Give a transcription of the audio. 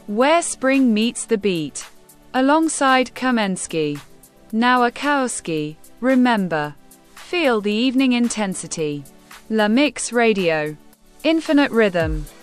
Where spring meets the beat. Alongside Kamensky. Nowakowski. Remember. Feel the evening intensity. La Mix Radio. Infinite rhythm.